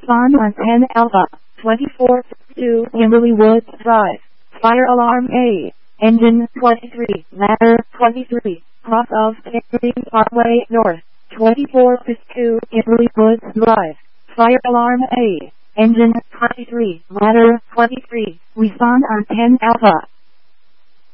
Respond on 10 Alpha, 24 to Kimberly Woods Drive. Fire alarm A. Engine 23, ladder 23, cross of Pickering Parkway North, 24 to Kimberly Woods Drive. Fire alarm A. Engine 23, ladder 23. Respond on 10 Alpha.